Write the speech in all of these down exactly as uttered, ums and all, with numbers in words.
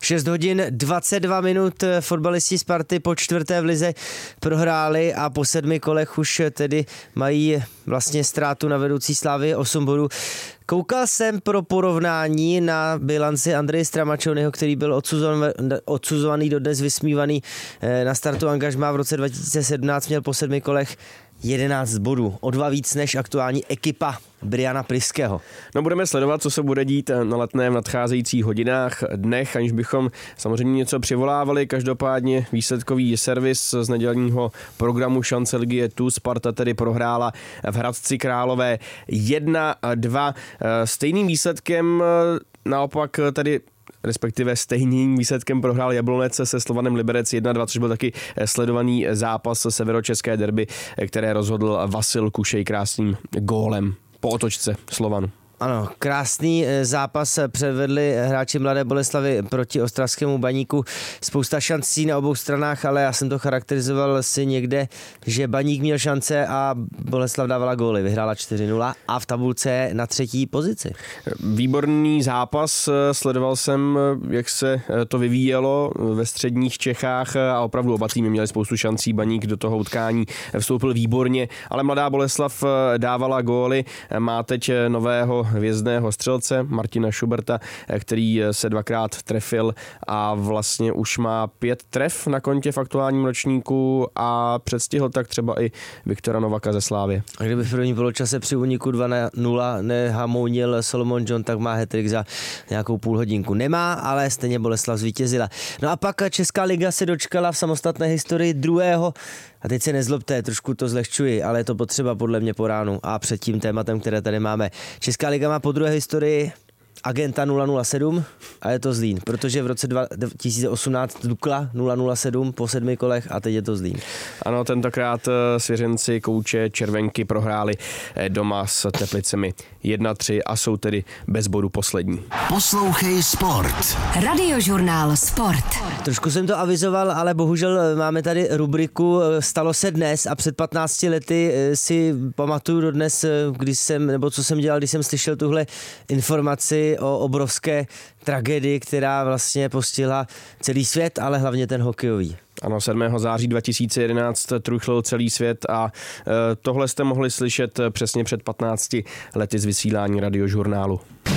šest hodin dvacet dva minut, fotbalisti Sparty po čtvrté v lize prohráli a po sedmi kolech už tedy mají vlastně ztrátu na vedoucí Slavii osm bodů. Koukal jsem pro porovnání na bilanci Andreje Stramačonyho, který byl odsuzovaný, odsuzovaný dodnes vysmívaný na startu angažmá v roce dva tisíce sedmnáct, měl po sedmi kolech jedenáct bodů, o dva víc než aktuální ekipa Briana Priského. No, budeme sledovat, co se bude dít na Letné v nadcházejících hodinách, dnech, aniž bychom samozřejmě něco přivolávali. Každopádně výsledkový servis z nedělního programu Šance ligy je tu. Sparta tedy prohrála v Hradci Králové jedna dva. Stejným výsledkem naopak tady respektive stejným výsledkem prohrál Jablonec se Slovanem Liberec jedna dva, což byl taky sledovaný zápas severočeské derby, které rozhodl Vasil Kušej krásným gólem po otočce Slovanu. Ano, krásný zápas předvedli hráči Mladé Boleslavi proti ostravskému Baníku. Spousta šancí na obou stranách, ale já jsem to charakterizoval si někde, že Baník měl šance a Boleslav dávala góly. Vyhrála čtyři nula a v tabulce je na třetí pozici. Výborný zápas, sledoval jsem, jak se to vyvíjelo ve středních Čechách a opravdu oba týmy měli spoustu šancí. Baník do toho utkání vstoupil výborně, ale Mladá Boleslav dávala góly. Má teď nového hvězdného střelce Martina Schuberta, který se dvakrát trefil a vlastně už má pět tref na kontě v aktuálním ročníku a předstihl tak třeba i Viktora Novaka ze Slávie. A kdyby v první poločase při úniku dva nula nehamounil Solomon John, tak má hat-trick za nějakou půl hodinku. Nemá, ale stejně Boleslav zvítězila. No a pak Česká liga se dočkala v samostatné historii druhého, a teď se nezlobte, trošku to zlehčuji, ale je to potřeba podle mě po ránu a před tím tématem, které tady máme. Česká liga má po druhé historii agenta nula nula sedm a je to Zlín, protože v roce dva tisíce osmnáct Dukla nula nula sedm po sedmi kolech a teď je to Zlín. Ano, tentokrát svěřenci kouče Červenky prohráli doma s Teplicemi jedna tři a jsou tedy bez bodu poslední. Poslouchej Sport. Radiožurnál Sport. Trošku jsem to avizoval, ale bohužel máme tady rubriku Stalo se dnes a před patnácti lety si pamatuju dodnes, když jsem, nebo co jsem dělal, když jsem slyšel tuhle informaci o obrovské tragédii, která vlastně postihla celý svět, ale hlavně ten hokejový. Ano, sedmého září dva tisíce jedenáct truchlil celý svět a e, tohle jste mohli slyšet přesně před patnácti lety z vysílání Radiožurnálu.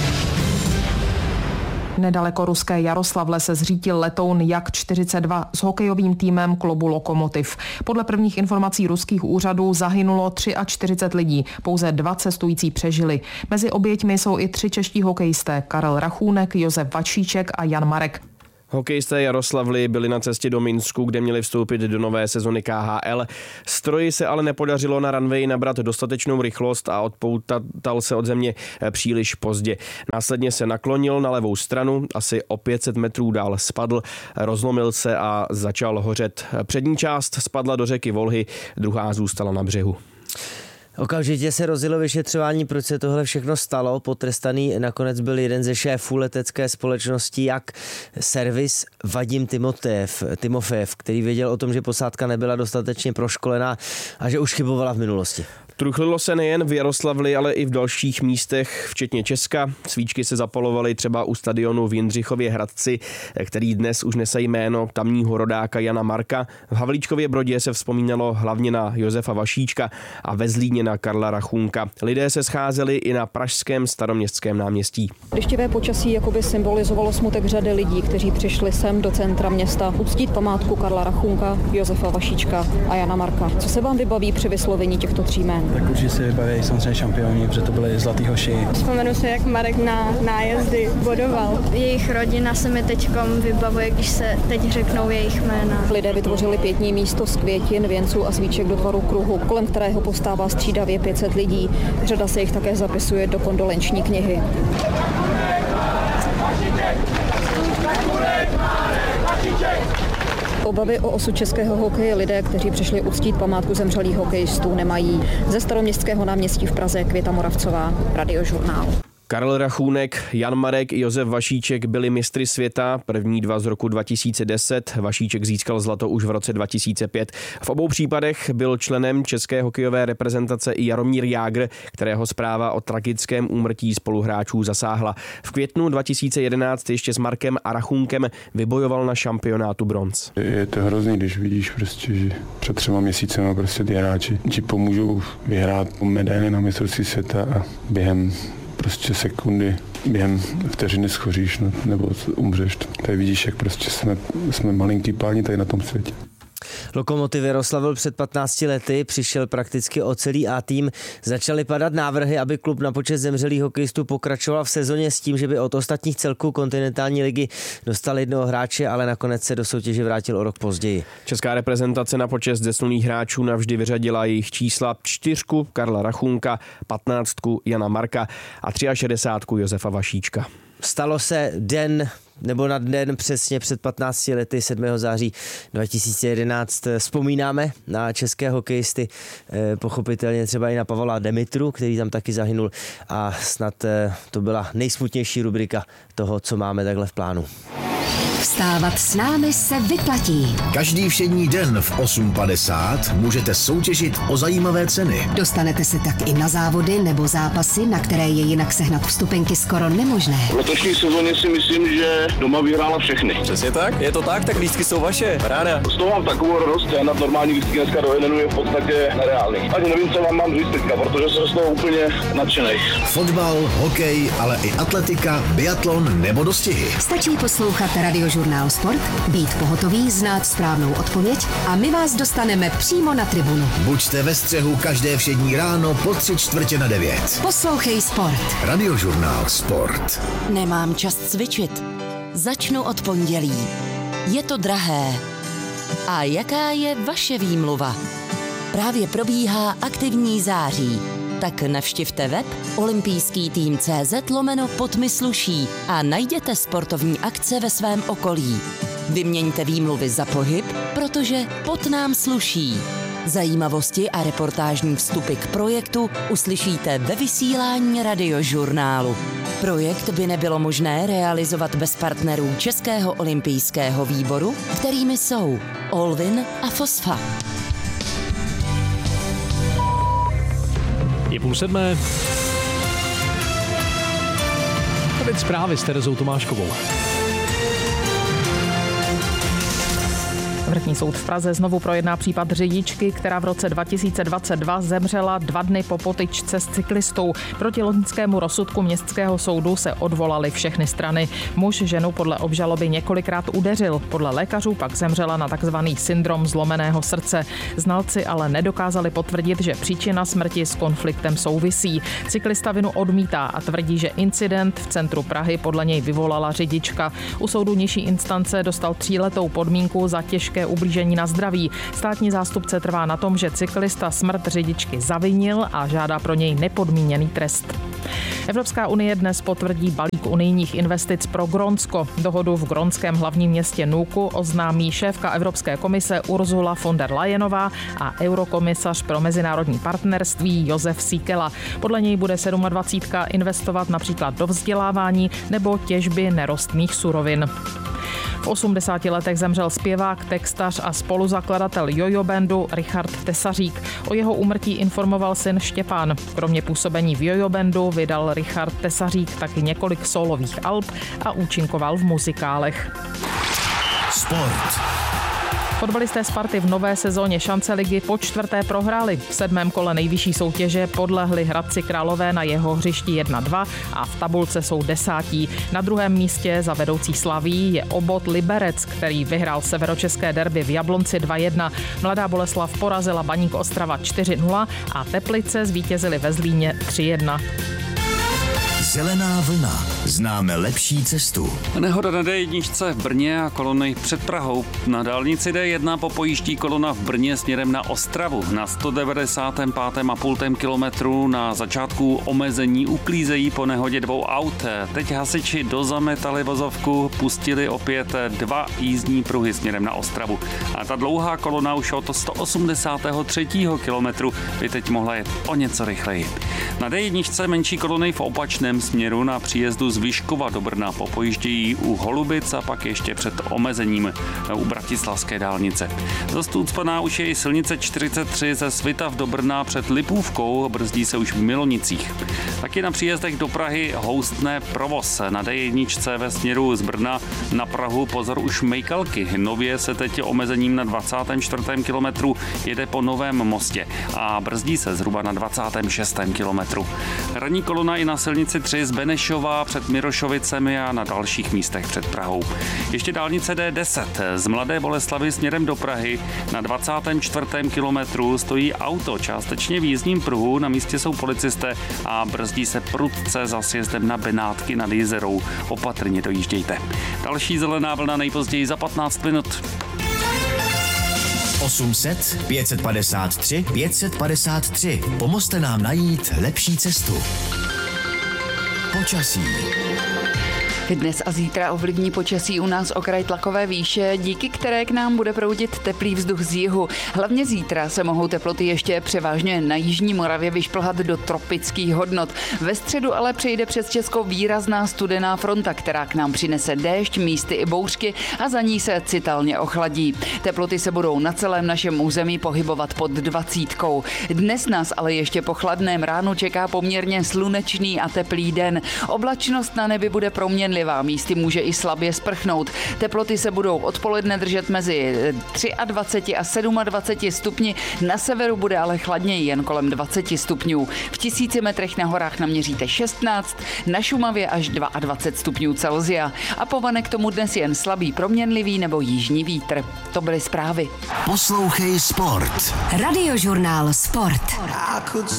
Nedaleko ruské Jaroslavle se zřítil letoun Jak čtyřicet dva s hokejovým týmem klubu Lokomotiv. Podle prvních informací ruských úřadů zahynulo čtyřicet tři lidí, pouze dva cestující přežili. Mezi oběťmi jsou i tři čeští hokejisté, Karel Rachůnek, Josef Vašíček a Jan Marek. Hokejisté Jaroslavly byli na cestě do Minsku, kde měli vstoupit do nové sezony K H L. Stroji se ale nepodařilo na runway nabrat dostatečnou rychlost a odpoutal se od země příliš pozdě. Následně se naklonil na levou stranu, asi o pět set metrů dál spadl, rozlomil se a začal hořet. Přední část spadla do řeky Volhy, druhá zůstala na břehu. Okamžitě se rozjelo vyšetřování, proč se tohle všechno stalo. Potrestaný nakonec byl jeden ze šéfů letecké společnosti Jak Servis Vadim Timofejev, Timofejev, který věděl o tom, že posádka nebyla dostatečně proškolená a že už chybovala v minulosti. Truchlilo se nejen v Jaroslavli, ale i v dalších místech, včetně Česka. Svíčky se zapalovaly třeba u stadionu v Jindřichově Hradci, který dnes už nese jméno tamního rodáka Jana Marka. V Havlíčkově Brodě se vzpomínalo hlavně na Josefa Vašíčka a ve Zlíně na Karla Rachůnka. Lidé se scházeli i na pražském Staroměstském náměstí. Deštivé počasí jakoby symbolizovalo smutek řady lidí, kteří přišli sem do centra města uctít památku Karla Rachůnka, Josefa Vašíčka a Jana Marka. Co se vám vybaví při vyslovení těchto tří jmen? Tak určitě si vybaví samozřejmě šampioni, protože to byli zlatý hoši. Vzpomenu se, jak Marek na nájezdy bodoval. Jejich rodina se mi teďkom vybavuje, když se teď řeknou jejich jména. Lidé vytvořili pětní místo z květin, věnců a svíček do tvaru kruhu, kolem kterého postává střídavě pět set lidí. Řada se jich také zapisuje do kondolenční knihy. Obavy o osud českého hokeje lidé, kteří přišli uctít památku zemřelých hokejistů, nemají. Ze Staroměstského náměstí v Praze Květa Moravcová, Radiožurnál. Karel Rachůnek, Jan Marek i Josef Vašíček byli mistry světa, první dva z roku dva tisíce deset, Vašíček získal zlato už v roce dva tisíce pět. V obou případech byl členem české hokejové reprezentace i Jaromír Jágr, kterého zpráva o tragickém úmrtí spoluhráčů zasáhla. V květnu dva tisíce jedenáct ještě s Markem a Rachůnkem vybojoval na šampionátu bronz. Je to hrozný, když vidíš prostě, že před třema měsícema prostě ty hráči ti pomůžou vyhrát medaily na mistrovství světa a během prostě sekundy, během vteřiny schoříš, no, nebo umřeš. Tady vidíš, jak prostě jsme, jsme malinký páni tady na tom světě. Lokomotiv Jaroslavl před patnácti lety přišel prakticky o celý A tým. Začaly padat návrhy, aby klub na počest zemřelých hokejistů pokračoval v sezóně s tím, že by od ostatních celků kontinentální ligy dostal jednoho hráče, ale nakonec se do soutěže vrátil o rok později. Česká reprezentace na počest zesnulých hráčů navždy vyřadila jejich čísla čtyřku Karla Rachůnka, patnáctku Jana Marka a šedesátku Josefa Vašíčka. Stalo se den nebo na den přesně před patnácti lety, sedmého září dva tisíce jedenáct. Vzpomínáme na české hokejisty, pochopitelně třeba i na Pavla Demitru, který tam taky zahynul, a snad to byla nejsmutnější rubrika toho, co máme takhle v plánu. Vstávat s námi se vyplatí. Každý všední den v osm padesát můžete soutěžit o zajímavé ceny. Dostanete se tak i na závody nebo zápasy, na které je jinak sehnat vstupenky skoro nemožné. V letošní sezóně si myslím, že doma vyhrála všechny. Přesně tak, je to tak, tak lístky jsou vaše, ráda. Z toho mám takovou radost, já na normální lístky dneska do jednu je v podstatě nereálný. Ani nevím, co vám mám říct teďka, protože jsem z toho úplně nadšenej. Fotbal, hokej, ale i atletika, biatlon nebo dostihy. Stačí poslouchat Radiožurnál Sport, být pohotový, znát správnou odpověď a my vás dostaneme přímo na tribunu. Buďte ve střehu každé všední ráno po tři čtvrtě na devět. Poslouchej Sport. Radiožurnál Sport. Nemám čas cvičit. Začnu od pondělí. Je to drahé. A jaká je vaše výmluva? Právě probíhá aktivní září. Tak navštivte web olympijský tým tečka cé zet lomeno pod mi sluší a najděte sportovní akce ve svém okolí. Vyměňte výmluvy za pohyb, protože pot nám sluší. Zajímavosti a reportážní vstupy k projektu uslyšíte ve vysílání Radiožurnálu. Projekt by nebylo možné realizovat bez partnerů Českého olympijského výboru, kterými jsou Olvin a Fosfa. Je půl sedmé. A teď zprávy s Terezou Tomáškovou. Vrchní soud v Praze znovu projedná případ řidičky, která v roce dva tisíce dvacet dva zemřela dva dny po potyčce s cyklistou. Proti loňskému rozsudku městského soudu se odvolaly všechny strany. Muž ženu podle obžaloby několikrát udeřil. Podle lékařů pak zemřela na takzvaný syndrom zlomeného srdce. Znalci ale nedokázali potvrdit, že příčina smrti s konfliktem souvisí. Cyklista vinu odmítá a tvrdí, že incident v centru Prahy podle něj vyvolala řidička. U soudu nižší instance dostal tříletou podmínku za těžké ublížení na zdraví. Státní zástupce trvá na tom, že cyklista smrt řidičky zavinil a žádá pro něj nepodmíněný trest. Evropská unie dnes potvrdí balík unijních investic pro Grónsko. Dohodu v grónském hlavním městě Nuuku oznámí šéfka Evropské komise Ursula von der Leyenová a eurokomisař pro mezinárodní partnerství Josef Síkela. Podle něj bude dvacet sedm investovat například do vzdělávání nebo těžby nerostných surovin. V osmdesáti letech zemřel zpěvák, textař a spoluzakladatel Jojo bandu Richard Tesařík. O jeho úmrtí informoval syn Štěpán. Kromě působení v Jojo bandu vydal Richard Tesařík taky několik sólových alb a účinkoval v muzikálech. Sport. Fotbalisté Sparty v nové sezóně šance ligy po čtvrté prohráli. V sedmém kole nejvyšší soutěže podlehli Hradci Králové na jeho hřišti jedna dva a v tabulce jsou desátí. Na druhém místě za vedoucí Slaví je obod Liberec, který vyhrál severočeské derby v Jablonci dva jedna. Mladá Boleslav porazila Baník Ostrava čtyři nula a Teplice zvítězili ve Zlíně tři jedna. Zelená vlna. Známe lepší cestu. Nehoda na D jedna v Brně a kolony před Prahou. Na dálnici D jedna popojíždí kolona v Brně směrem na Ostravu. Na sto devadesát pět a půl kilometru na začátku omezení uklízejí po nehodě dvou aut. Teď hasiči dozametali vozovku, pustili opět dva jízdní pruhy směrem na Ostravu. A ta dlouhá kolona už od sto osmdesát tři kilometru by teď mohla jet o něco rychleji. Na D jedna menší kolony v opačném směru na příjezdu z Vyškova do Brna popojíždějí u Holubic a pak ještě před omezením u bratislavské dálnice. Dost ucpaná už je i silnice čtyřicet tři ze Svitav do Brna před Lipůvkou, brzdí se už v Milonicích. Taky na příjezdech do Prahy houstne provoz. Na D jedna ve směru z Brna na Prahu pozor už Mejkalky. Nově se teď omezením na dvacátém čtvrtém kilometru jede po Novém Mostě a brzdí se zhruba na dvacátém šestém kilometru. Ranní kolona i na silnici tři z Benešova před Mirošovicemi a na dalších místech před Prahou. Ještě dálnice D deset z Mladé Boleslavi směrem do Prahy na dvacátém čtvrtém kilometru stojí auto částečně v jízdním pruhu, na místě jsou policisté a brzdí se prudce za sjezdem na Benátky nad Jizerou. Opatrně dojíždějte. Další zelená vlna nejpozději za patnáct minut. osm set pět set padesát tři pět set padesát tři. Pomozte nám najít lepší cestu. Počasí. Dnes a zítra ovlivní počasí u nás okraj tlakové výše, díky které k nám bude proudit teplý vzduch z jihu. Hlavně zítra se mohou teploty ještě převážně na jižní Moravě vyšplhat do tropických hodnot. Ve středu ale přejde přes Česko výrazná studená fronta, která k nám přinese déšť, místy i bouřky a za ní se citelně ochladí. Teploty se budou na celém našem území pohybovat pod dvacítkou. Dnes nás ale ještě po chladném ránu čeká poměrně slunečný a teplý den. Oblačnost na nebi bude proměnlivá. Místy může i slabě sprchnout. Teploty se budou odpoledne držet mezi dvacet tři a dvacet sedm stupni. Na severu bude ale chladněji, jen kolem dvacet stupňů. V tisíci metrech na horách naměříte šestnáct, na Šumavě až dvacet dva stupňů Celsia. A povane k tomu dnes jen slabý proměnlivý nebo jižní vítr. To byly zprávy. Poslouchej Sport. Radiožurnál Sport.